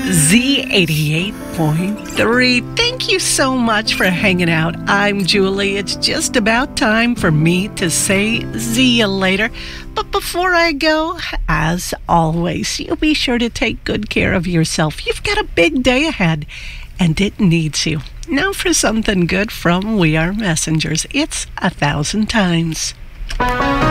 Z88.3. Thank you so much for hanging out. I'm Julie. It's just about time for me to say see you later. But before I go, as always, you be sure to take good care of yourself. You've got a big day ahead, and it needs you. Now for something good from We Are Messengers. It's 1,000 Times.